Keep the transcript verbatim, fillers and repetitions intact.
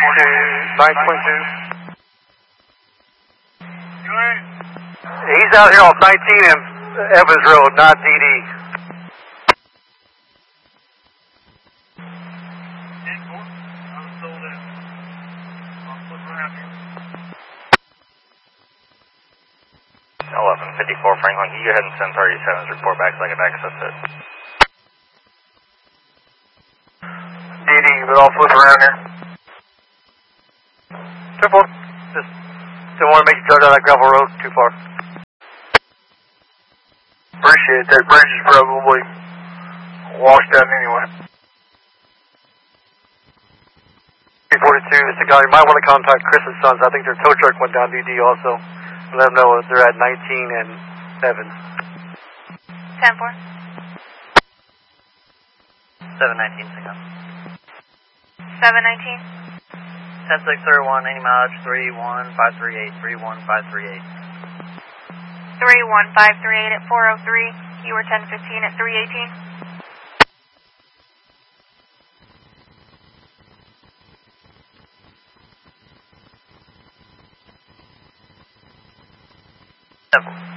to nine point two. He's out here off nineteen and Evans Road, not D D. eleven fifty-four Franklin, can you go ahead and send thirty-seven's report back so I can access it? D D, but I'll flip around here. Careful. Just don't want to make you drive down that gravel road too far. Appreciate that. Bridge is probably washed out anyway. three forty-two, this is a guy. You might want to contact Chris and Sons. I think their tow truck went down D D also. Let them know they're at nineteen and seven. ten four. seven nineteen, pick up. seven nineteen. ten six thirty-one, any mileage, three one five three eight, three one five three eight. three one five three eight at four oh three. You were ten fifteen at three eighteen. Simple.